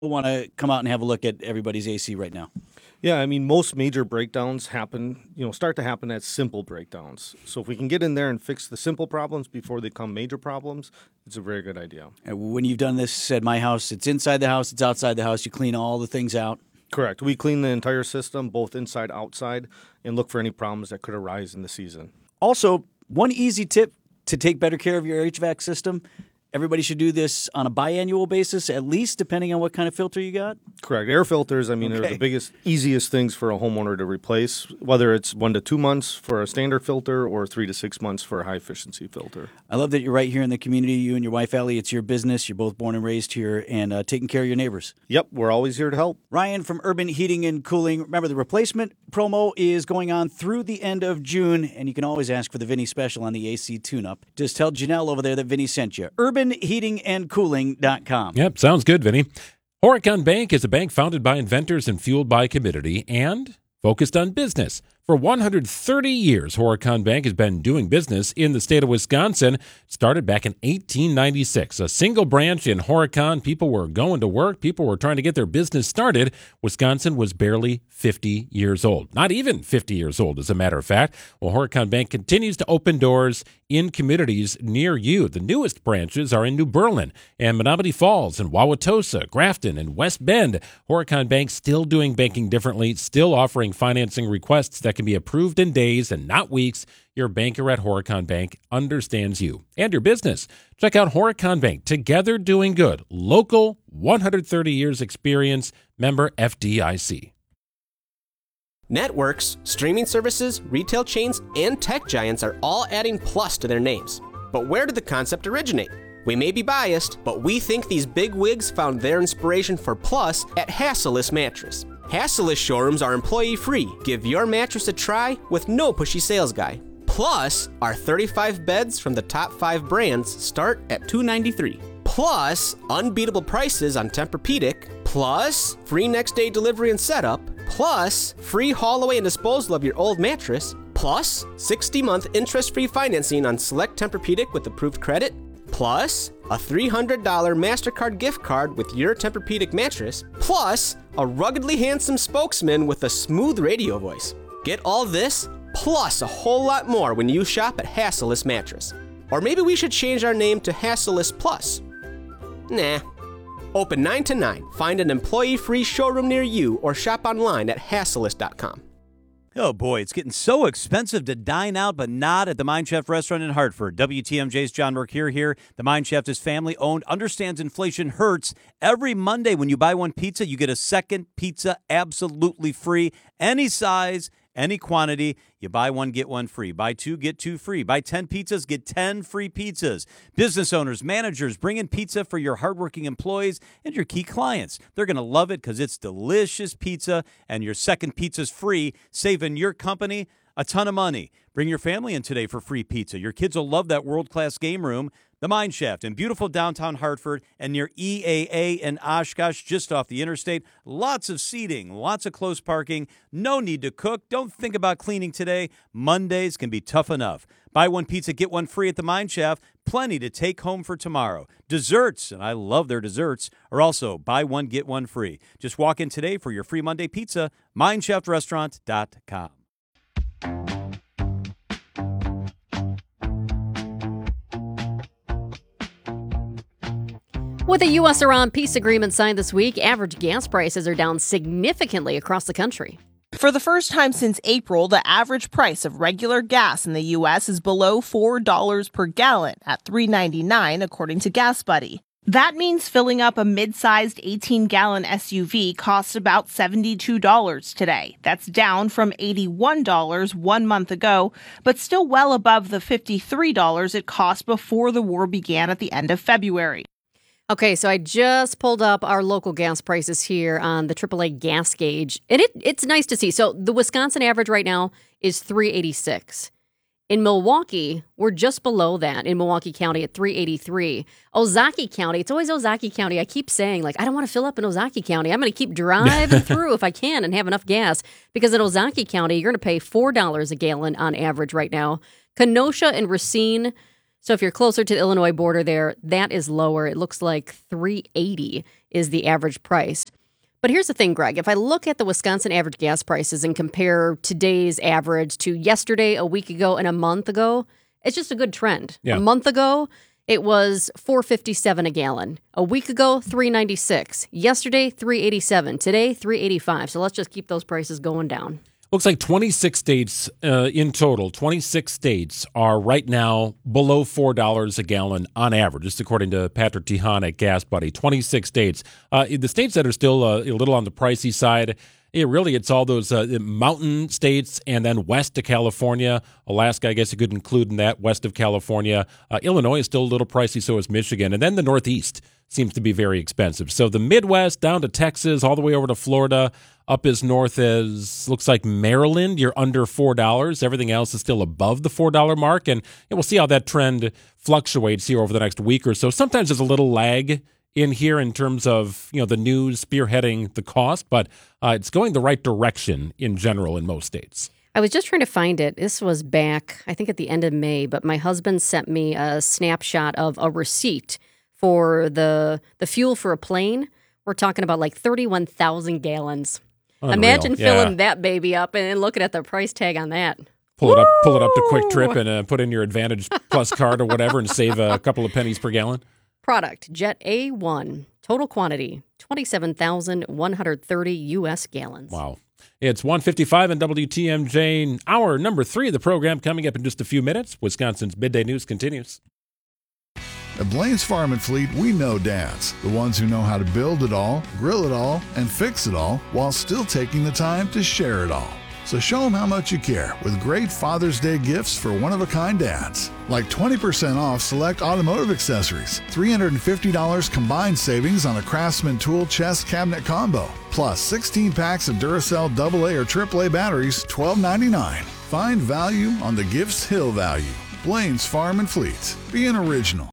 want to come out and have a look at everybody's AC right now? Yeah, I mean, most major breakdowns start to happen as simple breakdowns. So if we can get in there and fix the simple problems before they become major problems, it's a very good idea. And when you've done this at my house, it's inside the house, it's outside the house. You clean all the things out. Correct. We clean the entire system, both inside, outside, and look for any problems that could arise in the season. Also, one easy tip to take better care of your HVAC system. Everybody should do this on a biannual basis, at least, depending on what kind of filter you got. Correct. Air filters, I mean, they're the biggest, easiest things for a homeowner to replace, whether it's 1 to 2 months for a standard filter or 3 to 6 months for a high-efficiency filter. I love that you're right here in the community. You and your wife, Allie, it's your business. You're both born and raised here and taking care of your neighbors. Yep, we're always here to help. Ryan from Urban Heating and Cooling. Remember, the replacement promo is going on through the end of June, and you can always ask for the Vinny special on the AC tune-up. Just tell Janelle over there that Vinny sent you. UrbanHeatingandCooling.com. Yep, sounds good, Vinny. Horicon Bank is a bank founded by inventors and fueled by community and focused on business. For 130 years, Horicon Bank has been doing business in the state of Wisconsin. Started back in 1896. A single branch in Horicon. People were going to work. People were trying to get their business started. Wisconsin was barely 50 years old. Not even 50 years old, as a matter of fact. Well, Horicon Bank continues to open doors in communities near you. The newest branches are in New Berlin and Menominee Falls and Wauwatosa, Grafton, and West Bend. Horicon Bank still doing banking differently, still offering financing requests that can be approved in days and not weeks. Your banker at Horicon Bank understands you and your business. Check out Horicon Bank. Together doing good. Local, 130 years experience. Member FDIC. Networks, streaming services, retail chains, and tech giants are all adding plus to their names. But where did the concept originate? We may be biased, but we think these big wigs found their inspiration for plus at Hassellus Mattress. Hassellus showrooms are employee-free. Give your mattress a try with no pushy sales guy. Plus, our 35 beds from the top 5 brands start at $293. Plus, unbeatable prices on Tempur-Pedic. Plus, free next-day delivery and setup. Plus, free haul away and disposal of your old mattress. Plus, 60-month interest-free financing on select Tempur-Pedic with approved credit. Plus, a $300 MasterCard gift card with your Tempur-Pedic mattress. Plus, a ruggedly handsome spokesman with a smooth radio voice. Get all this, plus a whole lot more when you shop at Hassellus Mattress. Or maybe we should change our name to Hassellus Plus. Nah. Open 9 to 9. Find an employee-free showroom near you or shop online at hassellus.com. Oh, boy, it's getting so expensive to dine out, but not at the Mind Chef restaurant in Hartford. WTMJ's John Mercure here. The Mind Chef is family-owned, understands inflation hurts. Every Monday when you buy one pizza, you get a second pizza absolutely free. Any size, any quantity. You buy one, get one free. Buy 2, get 2 free. Buy 10 pizzas, get 10 free pizzas. Business owners, managers, bring in pizza for your hardworking employees and your key clients. They're going to love it because it's delicious pizza, and your second pizza's free, saving your company a ton of money. Bring your family in today for free pizza. Your kids will love that world-class game room. The Mine Shaft in beautiful downtown Hartford and near EAA in Oshkosh, just off the interstate. Lots of seating, lots of close parking. No need to cook. Don't think about cleaning today. Mondays can be tough enough. Buy one pizza, get one free at the Mine Shaft. Plenty to take home for tomorrow. Desserts, and I love their desserts, are also buy one, get one free. Just walk in today for your free Monday pizza. MineshaftRestaurant.com. With a U.S.-Iran peace agreement signed this week, average gas prices are down significantly across the country. For the first time since April, the average price of regular gas in the U.S. is below $4 per gallon at $3.99, according to Gas Buddy. That means filling up a mid-sized 18-gallon SUV costs about $72 today. That's down from $81 1 month ago, but still well above the $53 it cost before the war began at the end of February. Okay, so I just pulled up our local gas prices here on the AAA gas gauge, and it's nice to see. So the Wisconsin average right now is $3.86. In Milwaukee, we're just below that in Milwaukee County at $3.83. Ozaukee County, it's always Ozaukee County. I keep saying, I don't want to fill up in Ozaukee County. I'm going to keep driving through if I can and have enough gas, because in Ozaukee County, you're going to pay $4 a gallon on average right now. Kenosha and Racine, So if you're closer to the Illinois border there, that is lower. It looks like $3.80 is the average price. But here's the thing, Greg. If I look at the Wisconsin average gas prices and compare today's average to yesterday, a week ago, and a month ago, it's just a good trend. Yeah. A month ago, it was $4.57 a gallon. A week ago, $3.96. Yesterday, $3.87. Today, $3.85. So let's just keep those prices going down. Looks like 26 states in total, 26 states are right now below $4 a gallon on average, just according to Patrick Tihan at Gas Buddy. 26 states. The states that are still a little on the pricey side, it's all those mountain states and then west of California. Alaska, I guess you could include in that, west of California. Illinois is still a little pricey, so is Michigan. And then the Northeast seems to be very expensive. So the Midwest down to Texas, all the way over to Florida, up as north as, looks like Maryland, you're under $4. Everything else is still above the $4 mark. And we'll see how that trend fluctuates here over the next week or so. Sometimes there's a little lag in here in terms of, the news spearheading the cost, but it's going the right direction in general in most states. I was just trying to find it. This was back, I think, at the end of May, but my husband sent me a snapshot of a receipt for the fuel for a plane. We're talking about like 31,000 gallons. Unreal. Imagine filling that baby up and then looking at the price tag on that. Pull it up to Quick Trip and put in your Advantage Plus card or whatever and save a couple of pennies per gallon. Product, Jet A1, total quantity, 27,130 U.S. gallons. Wow. It's 1:55 on WTMJ. Hour number 3 of the program coming up in just a few minutes. Wisconsin's Midday News continues. At Blaine's Farm and Fleet, we know dads, the ones who know how to build it all, grill it all, and fix it all while still taking the time to share it all. So show them how much you care with great Father's Day gifts for one-of-a-kind dads. Like 20% off select automotive accessories, $350 combined savings on a Craftsman tool chest cabinet combo, plus 16 packs of Duracell AA or AAA batteries, $12.99. Find value on the Gifts Hill value. Blaine's Farm and Fleet. Be an original.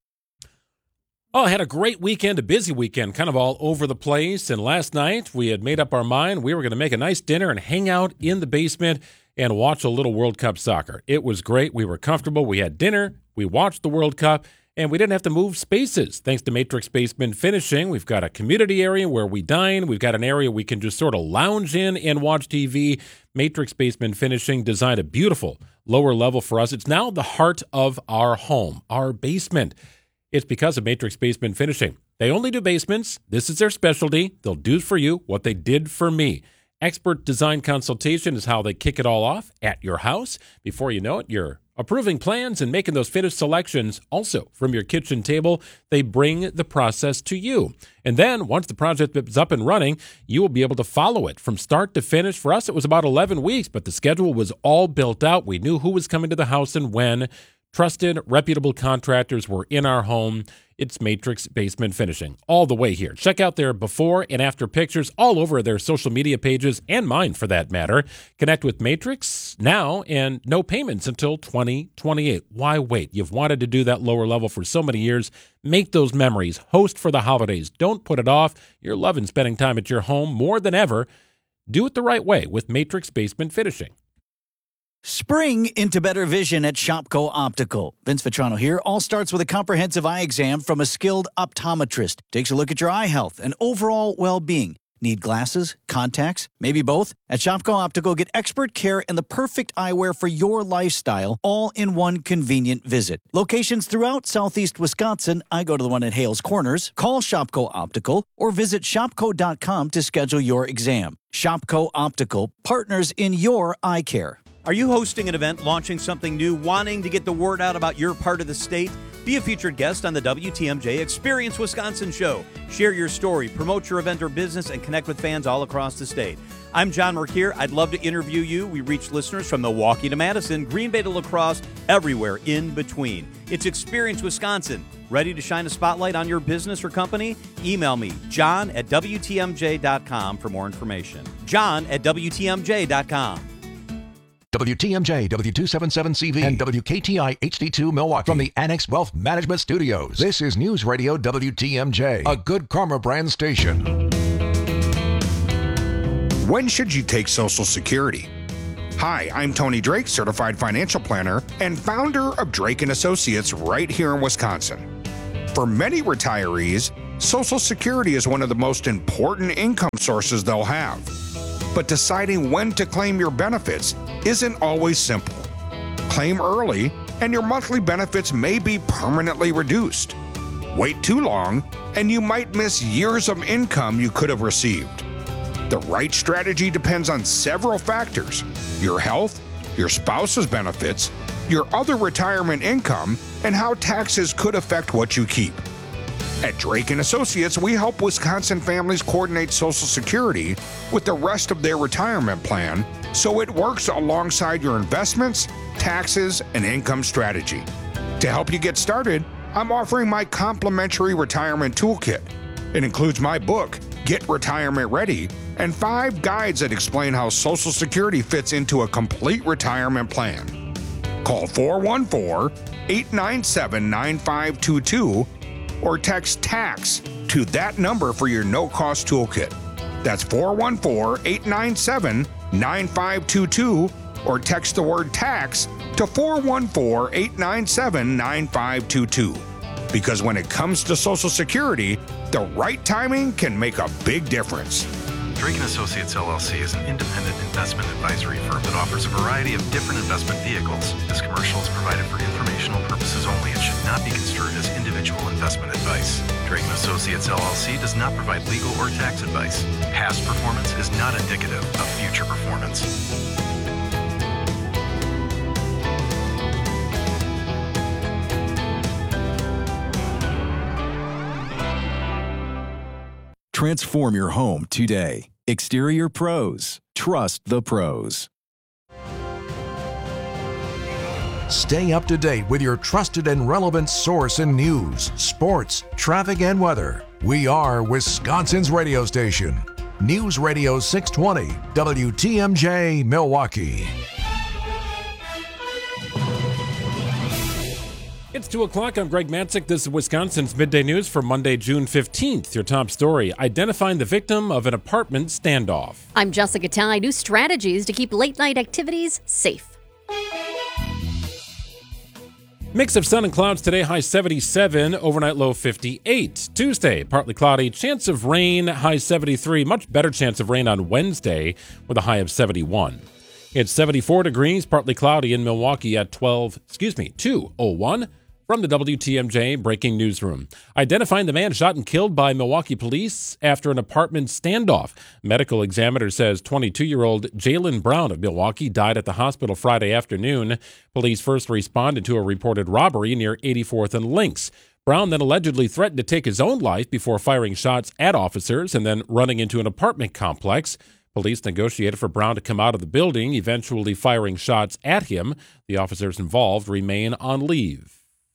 Oh, I had a great weekend, a busy weekend, kind of all over the place. And last night, we had made up our mind we were going to make a nice dinner and hang out in the basement and watch a little World Cup soccer. It was great. We were comfortable. We had dinner. We watched the World Cup. And we didn't have to move spaces. Thanks to Matrix Basement Finishing, we've got a community area where we dine. We've got an area we can just sort of lounge in and watch TV. Matrix Basement Finishing designed a beautiful lower level for us. It's now the heart of our home, our basement. It's because of Matrix Basement Finishing. They only do basements. This is their specialty. They'll do for you what they did for me. Expert design consultation is how they kick it all off at your house. Before you know it, you're approving plans and making those finished selections. Also, from your kitchen table, they bring the process to you. And then, once the project is up and running, you will be able to follow it from start to finish. For us, it was about 11 weeks, but the schedule was all built out. We knew who was coming to the house and when. Trusted, reputable contractors were in our home. It's Matrix Basement Finishing all the way here. Check out their before and after pictures all over their social media pages, and mine for that matter. Connect with Matrix now and no payments until 2028. Why wait? You've wanted to do that lower level for so many years. Make those memories. Host for the holidays. Don't put it off. You're loving spending time at your home more than ever. Do it the right way with Matrix Basement Finishing. Spring into better vision at Shopko Optical. Vince Vitrano here. All starts with a comprehensive eye exam from a skilled optometrist. Takes a look at your eye health and overall well-being. Need glasses, contacts, maybe both? At Shopko Optical, get expert care and the perfect eyewear for your lifestyle, all in one convenient visit. Locations throughout southeast Wisconsin. I go to the one at Hales Corners. Call Shopko Optical or visit shopko.com to schedule your exam. Shopko Optical, partners in your eye care. Are you hosting an event, launching something new, wanting to get the word out about your part of the state? Be a featured guest on the WTMJ Experience Wisconsin show. Share your story, promote your event or business, and connect with fans all across the state. I'm John Merkier. I'd love to interview you. We reach listeners from Milwaukee to Madison, Green Bay to La Crosse, everywhere in between. It's Experience Wisconsin. Ready to shine a spotlight on your business or company? Email me, john@WTMJ.com for more information. john@WTMJ.com. WTMJ, W277CV, and WKTI HD2 Milwaukee from the Annex Wealth Management Studios. This is News Radio WTMJ, a Good Karma brand station. When should you take Social Security? Hi, I'm Tony Drake, certified financial planner and founder of Drake & Associates right here in Wisconsin. For many retirees, Social Security is one of the most important income sources they'll have. But deciding when to claim your benefits isn't always simple. Claim early, and your monthly benefits may be permanently reduced. Wait too long, and you might miss years of income you could have received. The right strategy depends on several factors: your health, your spouse's benefits, your other retirement income, and how taxes could affect what you keep. At Drake & Associates, we help Wisconsin families coordinate Social Security with the rest of their retirement plan so it works alongside your investments, taxes, and income strategy. To help you get started, I'm offering my complimentary retirement toolkit. It includes my book, Get Retirement Ready, and 5 guides that explain how Social Security fits into a complete retirement plan. Call 414-897-9522 or text TAX to that number for your no-cost toolkit. That's 414-897-9522 or text the word TAX to 414-897-9522. Because when it comes to Social Security, the right timing can make a big difference. Drake & Associates LLC is an independent investment advisory firm that offers a variety of different investment vehicles. This commercial is provided for informational purposes only and should not be construed as individual investment advice. Drake & Associates LLC does not provide legal or tax advice. Past performance is not indicative of future performance. Transform your home today. Exterior Pros. Trust the pros. Stay up to date with your trusted and relevant source in news, sports, traffic, and weather. We are Wisconsin's radio station. News Radio 620, WTMJ, Milwaukee. It's 2 o'clock. I'm Greg Matzik. This is Wisconsin's Midday News for Monday, June 15th. Your top story, identifying the victim of an apartment standoff. I'm Jessica Ty. New strategies to keep late-night activities safe. Mix of sun and clouds today, high 77, overnight low 58. Tuesday, partly cloudy, chance of rain, high 73. Much better chance of rain on Wednesday with a high of 71. It's 74 degrees, partly cloudy in Milwaukee at 2:01. From the WTMJ Breaking Newsroom. Identifying the man shot and killed by Milwaukee police after an apartment standoff. Medical examiner says 22-year-old Jalen Brown of Milwaukee died at the hospital Friday afternoon. Police first responded to a reported robbery near 84th and Lynx. Brown then allegedly threatened to take his own life before firing shots at officers and then running into an apartment complex. Police negotiated for Brown to come out of the building, eventually firing shots at him. The officers involved remain on leave.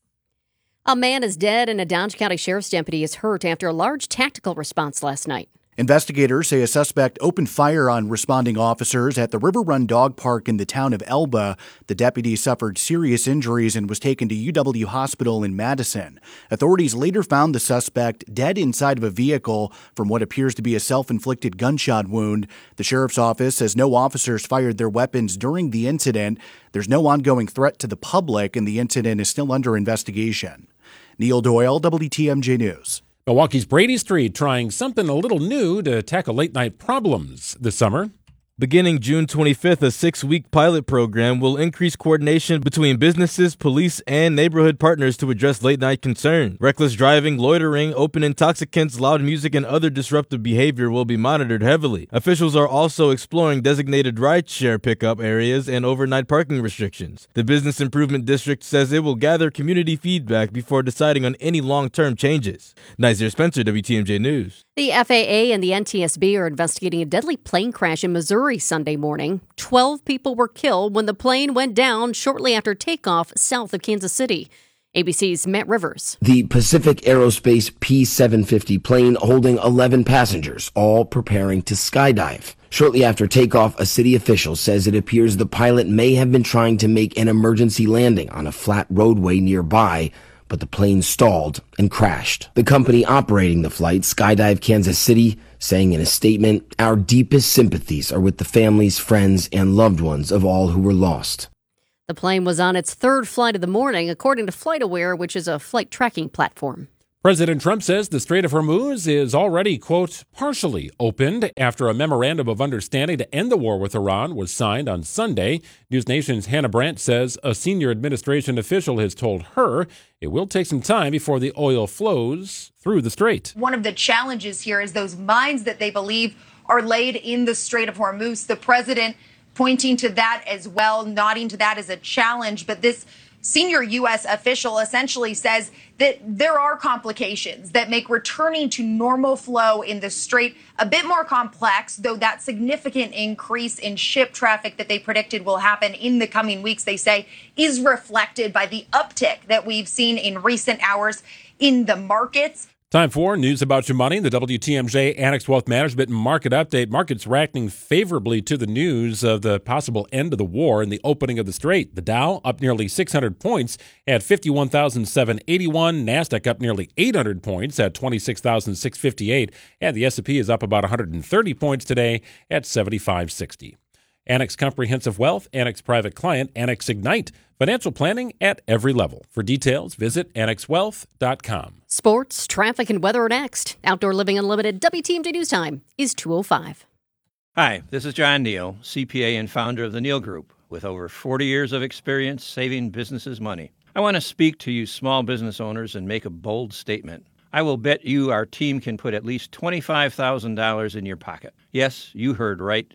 A man is dead and a Dodge County Sheriff's deputy is hurt after a large tactical response last night. Investigators say a suspect opened fire on responding officers at the River Run Dog Park in the town of Elba. The deputy suffered serious injuries and was taken to UW Hospital in Madison. Authorities later found the suspect dead inside of a vehicle from what appears to be a self-inflicted gunshot wound. The sheriff's office says no officers fired their weapons during the incident. There's no ongoing threat to the public, and the incident is still under investigation. Neil Doyle, WTMJ News. Milwaukee's Brady Street trying something a little new to tackle late-night problems this summer. Beginning June 25th, a 6-week pilot program will increase coordination between businesses, police, and neighborhood partners to address late-night concerns. Reckless driving, loitering, open intoxicants, loud music, and other disruptive behavior will be monitored heavily. Officials are also exploring designated rideshare pickup areas and overnight parking restrictions. The Business Improvement District says it will gather community feedback before deciding on any long-term changes. Nazir Spencer, WTMJ News. The FAA and the NTSB are investigating a deadly plane crash in Missouri Sunday morning. 12 people were killed when the plane went down shortly after takeoff south of Kansas City. ABC's Matt Rivers. The Pacific Aerospace P-750 plane holding 11 passengers, all preparing to skydive. Shortly after takeoff, a city official says it appears the pilot may have been trying to make an emergency landing on a flat roadway nearby, but the plane stalled and crashed. The company operating the flight, Skydive Kansas City, saying in a statement, "Our deepest sympathies are with the families, friends, and loved ones of all who were lost." The plane was on its third flight of the morning, according to FlightAware, which is a flight tracking platform. President Trump says the Strait of Hormuz is already, quote, partially opened after a memorandum of understanding to end the war with Iran was signed on Sunday. News Nation's Hannah Brandt says a senior administration official has told her it will take some time before the oil flows through the strait. One of the challenges here is those mines that they believe are laid in the Strait of Hormuz. The president pointing to that as well, nodding to that as a challenge. But this senior U.S. official essentially says that there are complications that make returning to normal flow in the strait a bit more complex, though that significant increase in ship traffic that they predicted will happen in the coming weeks, they say, is reflected by the uptick that we've seen in recent hours in the markets. Time for News About Your Money, the WTMJ Annex Wealth Management Market Update. Markets reacting favorably to the news of the possible end of the war and the opening of the strait. The Dow up nearly 600 points at 51,781. NASDAQ up nearly 800 points at 26,658. And the S&P is up about 130 points today at 7560. Annex Comprehensive Wealth, Annex Private Client, Annex Ignite. Financial planning at every level. For details, visit annexwealth.com. Sports, traffic, and weather are next. Outdoor Living Unlimited WTMJ News Time is 2:05. Hi, this is John Neal, CPA and founder of the Neal Group, with over 40 years of experience saving businesses money. I want to speak to you small business owners and make a bold statement. I will bet you our team can put at least $25,000 in your pocket. Yes, you heard right,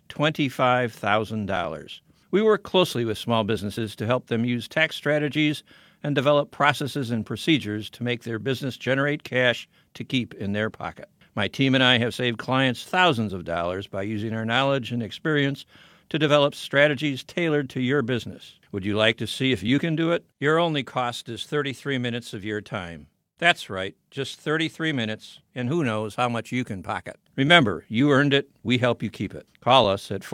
$25,000. We work closely with small businesses to help them use tax strategies and develop processes and procedures to make their business generate cash to keep in their pocket. My team and I have saved clients thousands of dollars by using our knowledge and experience to develop strategies tailored to your business. Would you like to see if you can do it? Your only cost is 33 minutes of your time. That's right, just 33 minutes, and who knows how much you can pocket. Remember, you earned it, we help you keep it. Call us at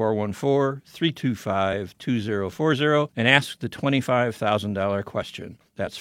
414-325-2040 and ask the $25,000 question. That's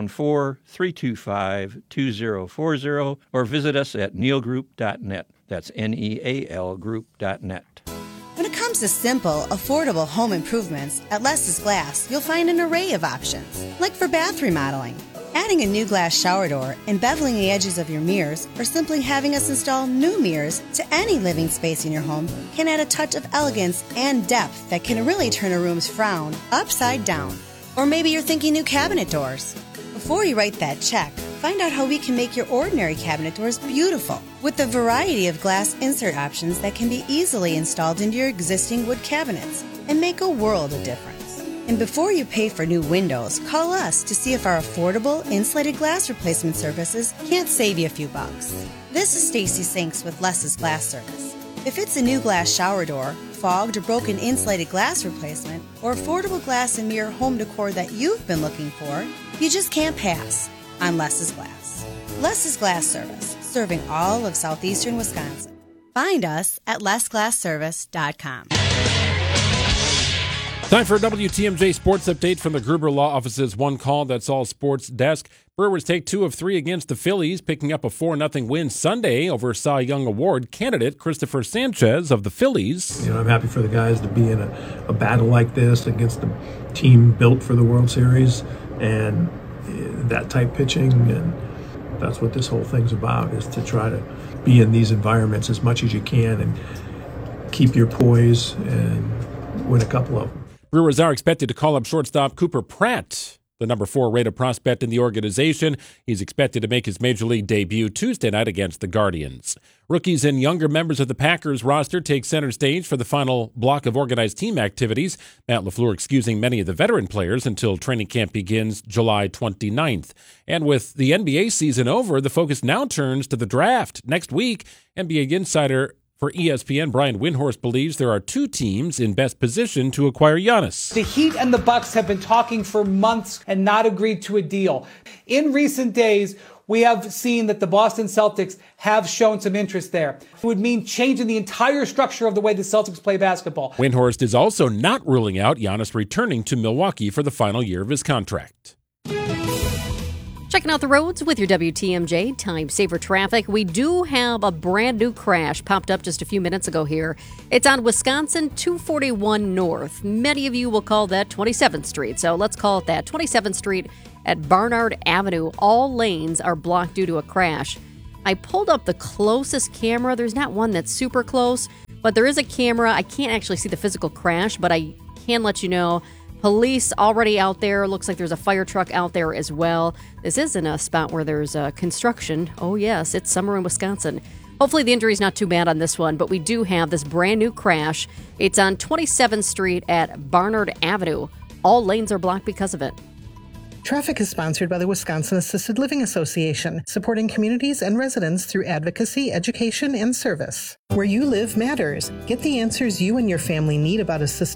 414-325-2040, or visit us at nealgroup.net. That's NEAL group.net. When it comes to simple, affordable home improvements, at Les's Glass, you'll find an array of options, like for bath remodeling. Adding a new glass shower door, embeveling the edges of your mirrors, or simply having us install new mirrors to any living space in your home can add a touch of elegance and depth that can really turn a room's frown upside down. Or maybe you're thinking new cabinet doors. Before you write that check, find out how we can make your ordinary cabinet doors beautiful with a variety of glass insert options that can be easily installed into your existing wood cabinets and make a world of difference. And before you pay for new windows, call us to see if our affordable insulated glass replacement services can't save you a few bucks. This is Stacy Sinks with Les's Glass Service. If it's a new glass shower door, fogged or broken insulated glass replacement, or affordable glass and mirror home decor that you've been looking for, you just can't pass on Les's Glass. Les's Glass Service, serving all of southeastern Wisconsin. Find us at lesglassservice.com. Time for a WTMJ Sports Update from the Gruber Law Office's One Call, That's All Sports desk. Brewers take 2 of 3 against the Phillies, picking up a 4-0 win Sunday over Cy Young Award candidate Christopher Sanchez of the Phillies. I'm happy for the guys to be in a battle like this against a team built for the World Series and that type pitching, and that's what this whole thing's about, is to try to be in these environments as much as you can and keep your poise and win a couple of them. Brewers are expected to call up shortstop Cooper Pratt, the number 4 rated prospect in the organization. He's expected to make his major league debut Tuesday night against the Guardians. Rookies and younger members of the Packers roster take center stage for the final block of organized team activities. Matt LaFleur excusing many of the veteran players until training camp begins July 29th. And with the NBA season over, the focus now turns to the draft. Next week, NBA insider for ESPN, Brian Windhorst believes there are 2 teams in best position to acquire Giannis. The Heat and the Bucks have been talking for months and not agreed to a deal. In recent days, we have seen that the Boston Celtics have shown some interest there. It would mean changing the entire structure of the way the Celtics play basketball. Windhorst is also not ruling out Giannis returning to Milwaukee for the final year of his contract. Checking out the roads with your WTMJ Time Saver Traffic. We do have a brand new crash popped up just a few minutes ago here. It's on Wisconsin 241 North. Many of you will call that 27th Street, so let's call it that. 27th Street at Barnard Avenue. All lanes are blocked due to a crash. I pulled up the closest camera. There's not one that's super close, but there is a camera. I can't actually see the physical crash, but I can let you know. Police already out there. Looks like there's a fire truck out there as well. This isn't a spot where there's construction. Oh, yes, it's summer in Wisconsin. Hopefully the injury's not too bad on this one, but we do have this brand new crash. It's on 27th Street at Barnard Avenue. All lanes are blocked because of it. Traffic is sponsored by the Wisconsin Assisted Living Association, supporting communities and residents through advocacy, education, and service. Where you live matters. Get the answers you and your family need about assisted